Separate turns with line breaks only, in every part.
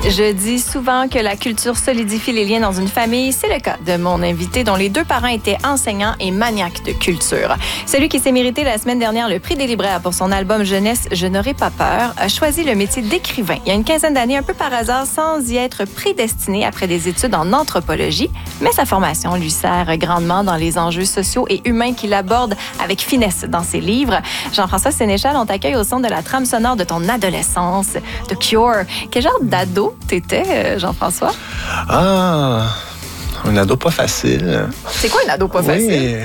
Je dis souvent que la culture solidifie les liens dans une famille. C'est le cas de mon invité dont les deux parents étaient enseignants et maniaques de culture. Celui qui s'est mérité la semaine dernière le prix des libraires pour son album jeunesse Je n'aurai pas peur a choisi le métier d'écrivain il y a une quinzaine d'années, un peu par hasard, sans y être prédestiné après des études en anthropologie. Mais sa formation lui sert grandement dans les enjeux sociaux et humains qu'il aborde avec finesse dans ses livres. Jean-François Sénéchal, on t'accueille au son de la trame sonore de ton adolescence, de Cure. Quel genre d'ado t'étais, Jean-François?
Ah, un ado pas facile.
C'est quoi un ado pas facile?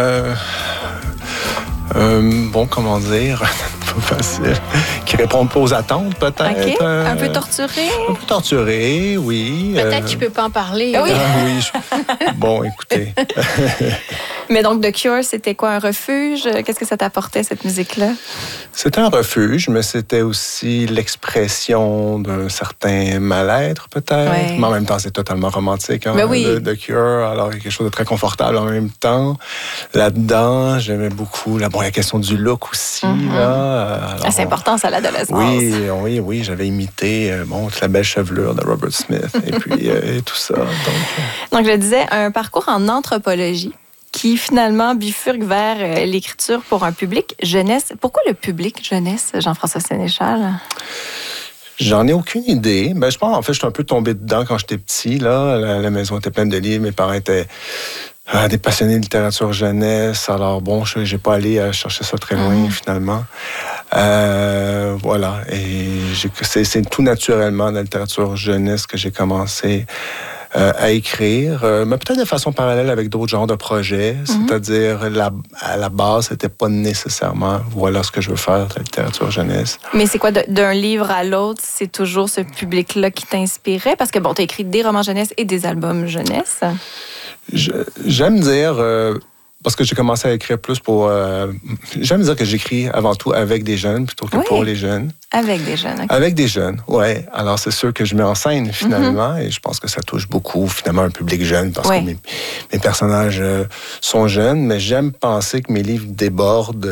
Bon, comment dire, pas facile. Qui répond pas aux attentes, peut-être.
OK. Un peu torturé?
Un peu torturé, oui.
Peut-être qu'il peut pas en parler.
Oui.
Bon, écoutez.
Mais donc, The Cure, c'était quoi, un refuge? Qu'est-ce que ça t'apportait, cette musique-là?
C'était un refuge, mais c'était aussi l'expression d'un certain mal-être, peut-être.
Ouais.
Mais en même temps, c'est totalement romantique, hein,
oui.
The Cure. Alors, il y a quelque chose de très confortable en même temps. Là-dedans, j'aimais beaucoup la question du look aussi. Là. Alors,
c'est important, ça, l'adolescence.
Oui, j'avais imité toute la belle chevelure de Robert Smith et puis et tout ça.
Donc, je disais, un parcours en anthropologie qui finalement bifurque vers l'écriture pour un public jeunesse. Pourquoi le public jeunesse, Jean-François Sénéchal?
J'en ai aucune idée. Je pense, en fait, je suis un peu tombé dedans quand j'étais petit. Là. La maison était pleine de livres. Mes parents étaient des passionnés de littérature jeunesse. Alors, je n'ai pas allé chercher ça très loin, finalement. Voilà. Et c'est tout naturellement dans la littérature jeunesse que j'ai commencé à écrire, mais peut-être de façon parallèle avec d'autres genres de projets. C'est-à-dire, à la base, c'était pas nécessairement voilà ce que je veux faire, la littérature jeunesse.
Mais c'est quoi, d'un livre à l'autre, c'est toujours ce public-là qui t'inspirait? Parce que, tu as écrit des romans jeunesse et des albums jeunesse.
J'aime dire... parce que j'ai commencé à écrire plus pour... j'aime dire que j'écris avant tout avec des jeunes plutôt que pour les jeunes.
Avec des jeunes, OK.
Avec des jeunes, oui. Alors, c'est sûr que je mets en scène, finalement, et je pense que ça touche beaucoup, finalement, un public jeune, parce que mes personnages sont jeunes, mais j'aime penser que mes livres débordent,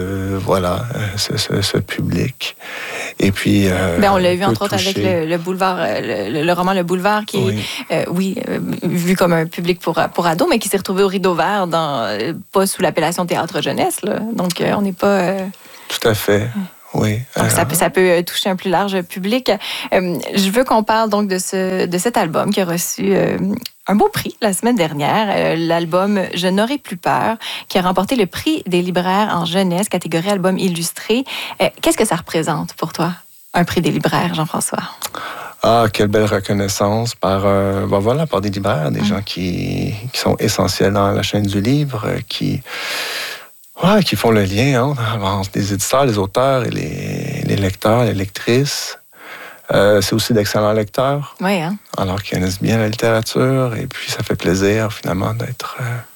ce public. Et puis...
on l'a vu, entre autres, avec le Boulevard, le roman Le Boulevard, qui est, vu comme un public pour ados, mais qui s'est retrouvé au Rideau Vert, pas sous l'appellation théâtre jeunesse, là. Donc, on n'est pas...
Tout à fait. Oui.
Donc, ça peut toucher un plus large public. Je veux qu'on parle donc de cet album qui a reçu un beau prix la semaine dernière, l'album Je n'aurai plus peur, qui a remporté le prix des libraires en jeunesse, catégorie album illustré. Qu'est-ce que ça représente pour toi, un prix des libraires, Jean-François?
Ah, quelle belle reconnaissance par des libraires, des gens qui sont essentiels dans la chaîne du livre, qui font le lien entre les éditeurs, les auteurs et les lecteurs, les lectrices. C'est aussi d'excellents lecteurs.
Oui, hein?
Alors qu'ils connaissent bien la littérature. Et puis, ça fait plaisir, finalement, d'être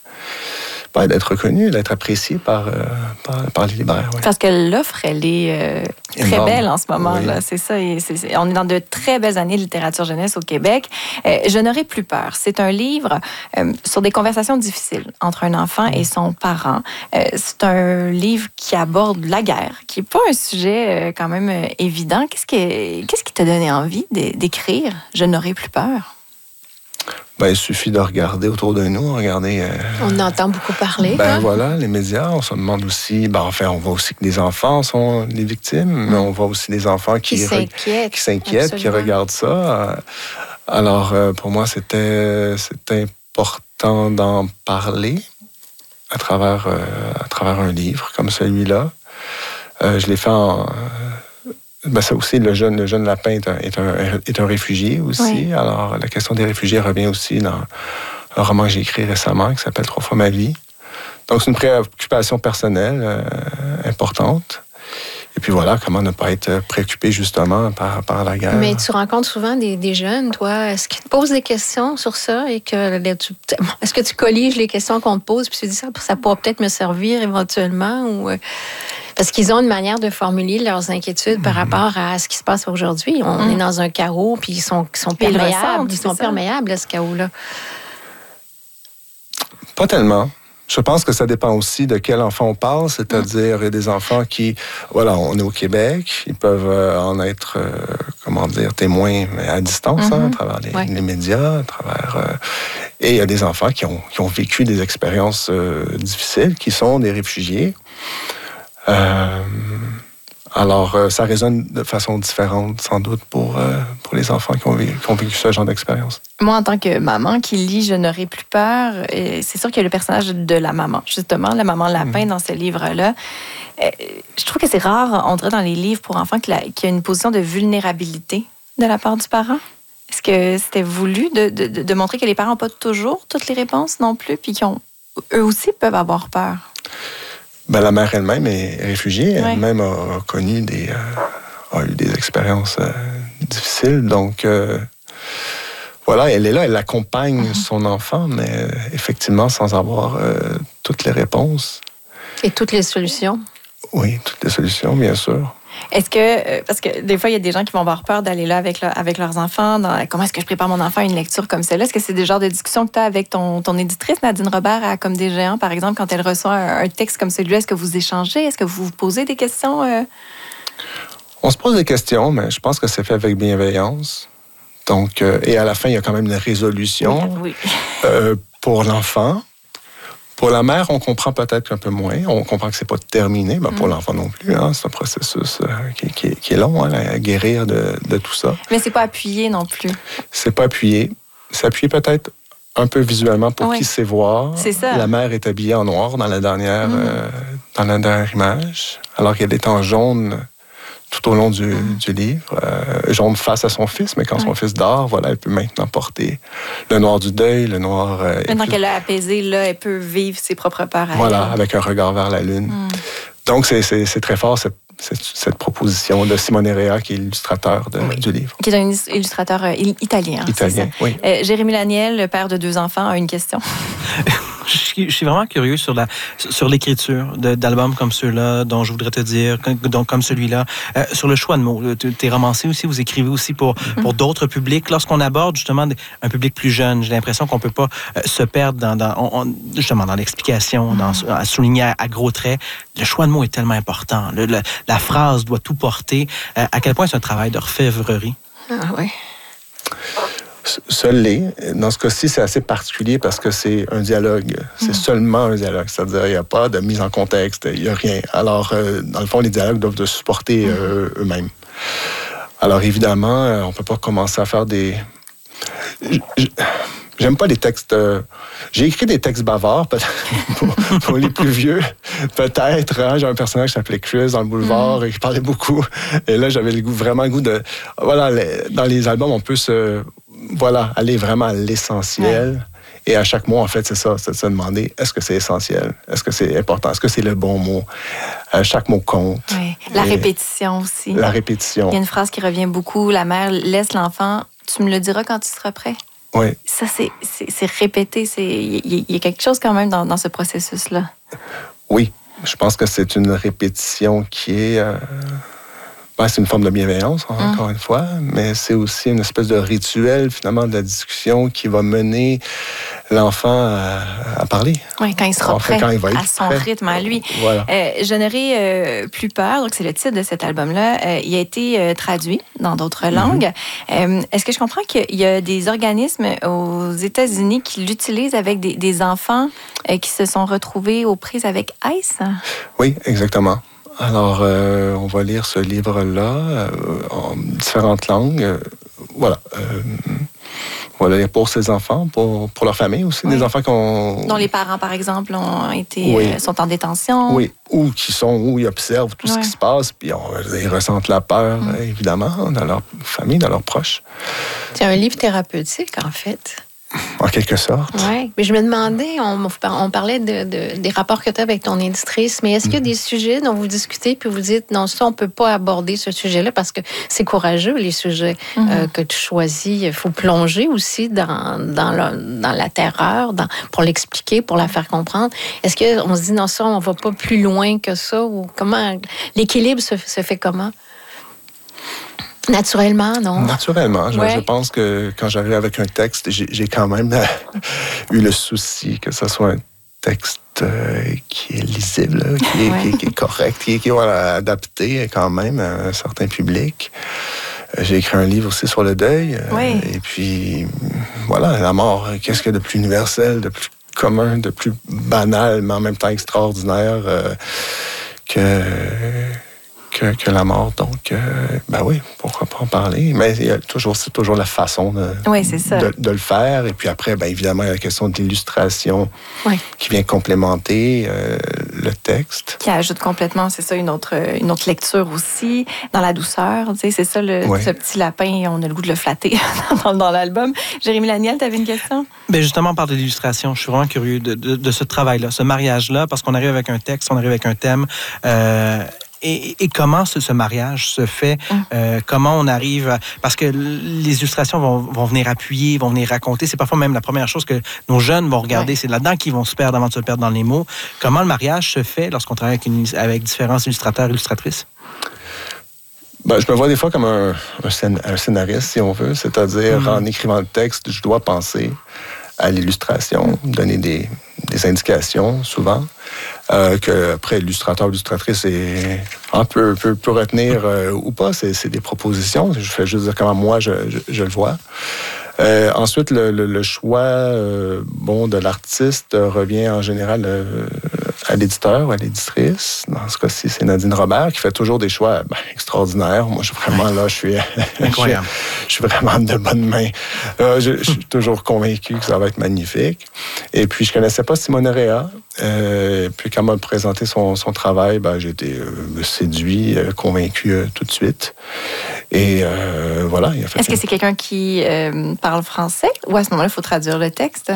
reconnu, d'être apprécié par les libraires. Oui.
Parce que l'offre, elle est très belle en ce moment. Là. C'est ça. On est dans de très belles années de littérature jeunesse au Québec. Je n'aurai plus peur. C'est un livre sur des conversations difficiles entre un enfant et son parent. C'est un livre qui aborde la guerre, qui n'est pas un sujet quand même évident. Qu'est-ce qui t'a donné envie d'écrire Je n'aurai plus peur?
Il suffit de regarder autour de nous,
On entend beaucoup parler.
Voilà, les médias, on se demande aussi... on voit aussi que les enfants sont les victimes, mais on voit aussi des enfants qui s'inquiètent, qui regardent ça. Alors, pour moi, c'est important d'en parler à travers un livre comme celui-là. Je l'ai fait en... ça aussi, le jeune lapin est un réfugié aussi. Oui. Alors, la question des réfugiés revient aussi dans un roman que j'ai écrit récemment qui s'appelle 3 fois ma vie. Donc, c'est une préoccupation personnelle importante. Et puis voilà, comment ne pas être préoccupé justement par la guerre.
Mais tu rencontres souvent des jeunes, toi. Est-ce qu'ils te posent des questions sur ça? Est-ce que tu colliges les questions qu'on te pose puis tu dis ça pourra peut-être me servir éventuellement? Ou... Parce qu'ils ont une manière de formuler leurs inquiétudes par rapport à ce qui se passe aujourd'hui. On est dans un chaos, puis ils sont perméables. Ils sont perméables à ce chaos-là.
Pas tellement. Je pense que ça dépend aussi de quel enfant on parle, c'est-à-dire il y a des enfants qui, voilà, on est au Québec, ils peuvent en être, témoins à distance, à travers les médias, à travers... et il y a des enfants qui ont vécu des expériences difficiles, qui sont des réfugiés. Alors, ça résonne de façon différente, sans doute, pour les enfants qui ont vécu ce genre d'expérience.
Moi, en tant que maman qui lit « Je n'aurai plus peur », c'est sûr qu'il y a le personnage de la maman, justement, la maman lapin dans ce livre-là. Je trouve que c'est rare, on dirait, dans les livres pour enfants qu'il y a une position de vulnérabilité de la part du parent. Est-ce que c'était voulu de montrer que les parents n'ont pas toujours toutes les réponses non plus, puis qu'eux aussi peuvent avoir peur?
Ben, la mère elle-même est réfugiée. Elle-même a connu a eu des expériences difficiles. Donc, voilà, elle est là, elle accompagne son enfant, mais effectivement, sans avoir toutes les réponses.
Et toutes les solutions?
Oui, toutes les solutions, bien sûr.
Est-ce que, parce que des fois, il y a des gens qui vont avoir peur d'aller là avec leurs enfants, comment est-ce que je prépare mon enfant à une lecture comme celle-là? Est-ce que c'est des genres de discussions que tu as avec ton éditrice, Nadine Robert, à Comme des géants, par exemple, quand elle reçoit un texte comme celui-là? Est-ce que vous échangez? Est-ce que vous vous posez des questions?
On se pose des questions, mais je pense que c'est fait avec bienveillance. Donc, et à la fin, il y a quand même une résolution pour l'enfant. Pour la mère, on comprend peut-être un peu moins. On comprend que c'est pas terminé. Ben, pour l'enfant non plus. C'est un processus qui est long, à guérir de tout ça.
Mais c'est pas appuyé non plus.
C'est pas appuyé. C'est appuyé peut-être un peu visuellement pour qui sait voir.
C'est ça.
La mère est habillée en noir dans la dernière image, alors qu'elle est en jaune tout au long du livre. Jaune face à son fils, mais quand son fils dort, voilà, elle peut maintenant porter le noir du deuil, le noir...
Maintenant qu'elle a apaisé, là, elle peut vivre ses propres peurs.
Voilà, avec un regard vers la lune. Donc, c'est très fort, cette proposition de Simone Rea, qui est l'illustrateur du livre.
Qui est un illustrateur italien.
Italien, oui.
Jérémy Laniel, le père de 2 enfants, a une question.
Je suis vraiment curieux sur l'écriture d'albums comme ceux-là, dont je voudrais te dire, donc comme celui-là, sur le choix de mots. T'es romancier aussi, vous écrivez aussi pour d'autres publics. Lorsqu'on aborde justement un public plus jeune, j'ai l'impression qu'on peut pas se perdre justement dans l'explication, à souligner à gros traits. Le choix de mots est tellement important. La phrase doit tout porter. À quel point c'est un travail d'orfèvrerie?
Ah oui.
Seul l'est. Dans ce cas-ci, c'est assez particulier parce que c'est un dialogue. C'est seulement un dialogue. C'est-à-dire, il n'y a pas de mise en contexte, il n'y a rien. Alors, dans le fond, les dialogues doivent se supporter eux-mêmes. Alors, évidemment, on ne peut pas commencer à faire des... J'aime pas les textes... J'ai écrit des textes bavards, pour les plus vieux, peut-être. Hein, j'ai un personnage qui s'appelait Chris dans le boulevard et qui parlait beaucoup. Et là, j'avais vraiment le goût de... Voilà, dans les albums, on peut aller vraiment à l'essentiel. Et à chaque mot, en fait, c'est ça, c'est de se demander, est-ce que c'est essentiel? Est-ce que c'est important? Est-ce que c'est le bon mot? Chaque mot compte.
Oui. La répétition aussi.
La répétition.
Il y a une phrase qui revient beaucoup. La mère laisse l'enfant. Tu me le diras quand tu seras prêt.
Oui.
Ça, c'est répété. Il y a quelque chose quand même dans ce processus-là. Oui.
Je pense que c'est une répétition qui est... c'est une forme de bienveillance, encore une fois, mais c'est aussi une espèce de rituel, finalement, de la discussion qui va mener l'enfant à parler.
Oui, quand il sera prêt,
quand il va être
à son rythme, à lui.
Voilà.
Je n'aurai plus peur, donc c'est le titre de cet album-là. Il a été traduit dans d'autres langues. Est-ce que je comprends qu'il y a des organismes aux États-Unis qui l'utilisent avec des enfants qui se sont retrouvés aux prises avec ICE?
Oui, exactement. Alors, on va lire ce livre-là en différentes langues. Voilà. On va le lire pour ses enfants, pour leur famille aussi. Des enfants dont
les parents, par exemple, sont en détention.
Oui, ou ils observent tout ce qui se passe, puis ils ressentent la peur, évidemment, dans leur famille, dans leurs proches.
C'est un livre thérapeutique, en fait.
En quelque sorte.
Oui, mais je me demandais, on parlait des rapports que tu as avec ton éditrice, mais est-ce qu'il y a des sujets dont vous discutez puis vous dites, non, ça, on ne peut pas aborder ce sujet-là parce que c'est courageux, les sujets que tu choisis. Il faut plonger aussi dans la terreur, pour l'expliquer, pour la faire comprendre. Est-ce qu'on se dit, non, ça, on ne va pas plus loin que ça? Ou comment l'équilibre se fait comment? Naturellement, non?
Naturellement. Je pense que quand j'arrive avec un texte, j'ai quand même eu le souci que ce soit un texte qui est lisible, qui est correct, qui est adapté quand même à un certain public. J'ai écrit un livre aussi sur le deuil. Et puis, voilà, la mort, qu'est-ce qu'il y a de plus universel, de plus commun, de plus banal, mais en même temps extraordinaire que la mort. Donc, oui, pourquoi pas en parler? Mais c'est toujours la façon de le faire. Et puis après, évidemment, il y a la question de l'illustration qui vient complémenter le texte.
Qui ajoute complètement, c'est ça, une autre lecture aussi, dans la douceur. Tu sais, c'est ça, ce petit lapin, on a le goût de le flatter dans l'album. Jérémy Laniel, tu avais une question?
Bien, justement, on parle de l'illustration. Je suis vraiment curieux de ce travail-là, ce mariage-là, parce qu'on arrive avec un texte, on arrive avec un thème. Et comment ce mariage se fait? Comment on arrive parce que les illustrations vont venir appuyer, vont venir raconter. C'est parfois même la première chose que nos jeunes vont regarder. C'est là-dedans qu'ils vont se perdre avant de se perdre dans les mots. Comment le mariage se fait lorsqu'on travaille avec différents illustrateurs et illustratrices?
Je me vois des fois comme un scénariste, si on veut. C'est-à-dire, en écrivant le texte, je dois penser à l'illustration, donner des indications, souvent, que après l'illustrateur ou l'illustratrice peut retenir ou pas. C'est des propositions. Je fais juste dire comment moi je le vois. Ensuite, le choix de l'artiste revient en général à l'éditeur ou à l'éditrice. Dans ce cas-ci, c'est Nadine Robert qui fait toujours des choix extraordinaires. Moi, je suis incroyable. Je suis vraiment de bonne main. Je suis toujours convaincu que ça va être magnifique. Et puis, je connaissais pas Simone Rea. Puis, quand elle m'a présenté son travail, j'ai été séduit, convaincu tout de suite. Et voilà.
Est-ce que c'est quelqu'un qui parle français ou à ce moment-là, il faut traduire le texte?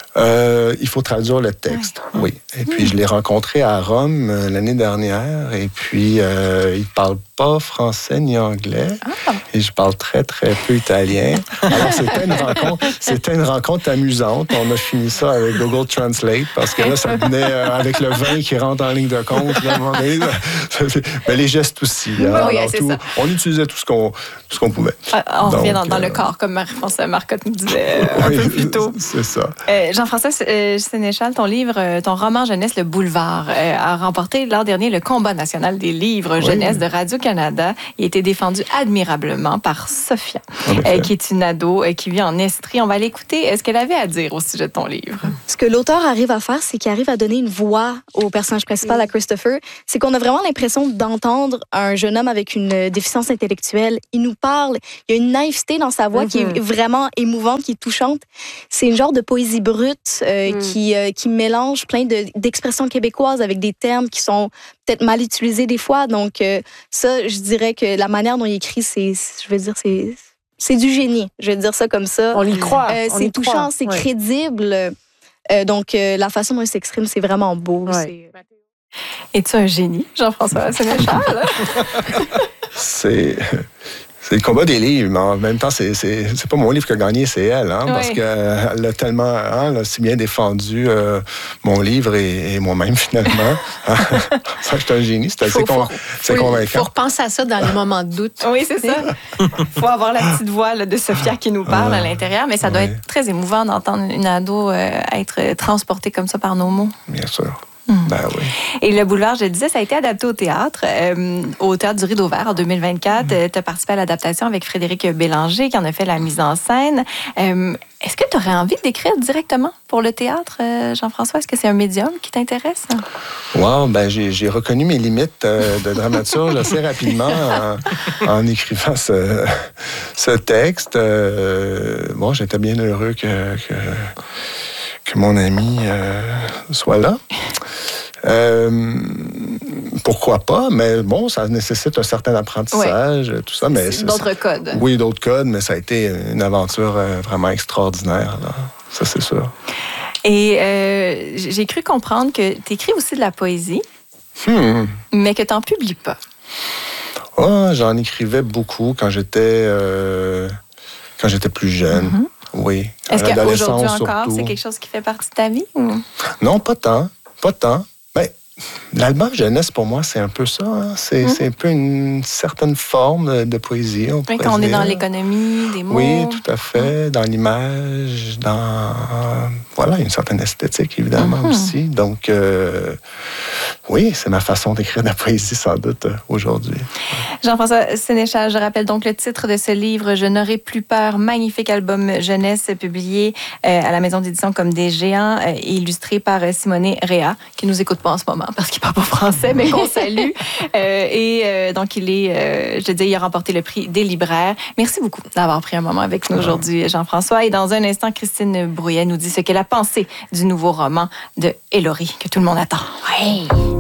Il faut traduire le texte, oui. Et puis, je l'ai rencontré à Rome l'année dernière. Et puis, il ne parle pas français ni anglais. Et je parle très, très peu italien. Alors, c'était une rencontre amusante. On a fini ça avec Google Translate parce que là, ça venait avec le vin qui rentre en ligne de compte. Là, mais les gestes aussi. On utilisait tout ce qu'on pouvait.
On revient dans le corps, comme Marie-Françoise Marcotte nous disait un peu plus tôt.
C'est ça.
Jean-François Sénéchal, ton livre, ton roman jeunesse Le Boulevard, a remporté l'an dernier le combat national des livres jeunesse de Radio-Canada. Il a été défendu admirablement par Sophia, qui est une ado qui vit en Estrie. On va l'écouter. Ce qu'elle avait à dire au sujet de ton livre.
Ce que l'auteur arrive à faire, c'est qu'il arrive à donner une voix au personnage principal, à Christopher. C'est qu'on a vraiment l'impression d'entendre un jeune homme avec une déficience intellectuelle. Il nous parle. Il y a une naïveté dans sa voix qui est vraiment émouvante, qui est touchante. C'est une genre de poésie brute qui mélange plein d'expressions québécoises avec des termes qui sont peut-être mal utilisés des fois. Donc, ça, je dirais que la manière dont il écrit, c'est du génie. Je vais dire ça comme ça.
On y croit.
C'est touchant, c'est crédible. Donc, la façon dont il s'exprime, c'est vraiment beau.
Ouais. Es-tu un génie, Jean-François Sénéchal?
C'est le combat des livres, mais en même temps, c'est pas mon livre qui a gagné, c'est elle, parce qu'elle a tellement, elle a si bien défendu mon livre et moi-même, finalement. Ça, je suis un génie, c'est assez convaincant.
Il faut repenser à ça dans les moments de doute.
Oui, c'est ça. Il faut avoir la petite voix de Sophia qui nous parle à l'intérieur, mais ça doit être très émouvant d'entendre une ado être transportée comme ça par nos mots.
Bien sûr. Oui.
Et Le Boulevard, je le disais, ça a été adapté au théâtre du Rideau Vert en 2024. Tu as participé à l'adaptation avec Frédéric Bélanger qui en a fait la mise en scène. Est-ce que tu aurais envie d'écrire directement pour le théâtre, Jean-François? Est-ce que c'est un médium qui t'intéresse?
Wow, j'ai reconnu mes limites de dramaturge assez rapidement en écrivant ce texte. J'étais bien heureux que mon ami soit là. Pourquoi pas, mais ça nécessite un certain apprentissage, tout ça. Mais
d'autres codes.
Oui, d'autres codes, mais ça a été une aventure vraiment extraordinaire, là. Ça, c'est sûr.
Et j'ai cru comprendre que tu écris aussi de la poésie, mais que tu n'en publies pas.
J'en écrivais beaucoup quand j'étais plus jeune. Oui.
Est-ce qu'aujourd'hui encore, c'est quelque chose qui fait partie de ta vie? Ou?
Non, pas tant. L'album jeunesse, pour moi, c'est un peu ça. Hein. C'est un peu une certaine forme de poésie.
Quand on est dans l'économie des mots.
Oui, tout à fait. Dans l'image, dans... Voilà, une certaine esthétique, évidemment, aussi. Donc, oui, c'est ma façon d'écrire de la poésie, sans doute, aujourd'hui.
Jean-François Sénéchal, je rappelle donc le titre de ce livre, « Je n'aurai plus peur », magnifique album jeunesse publié à la maison d'édition Comme des géants, illustré par Simonet Réa, qui nous écoute pas en ce moment parce qu'il parle pas français, mais qu'on salue. Donc, il a remporté le prix des libraires. Merci beaucoup d'avoir pris un moment avec nous aujourd'hui, Jean-François. Et dans un instant, Christine Brouillet nous dit ce qu'elle a pensé du nouveau roman de Hélory, que tout le monde attend.
Oui.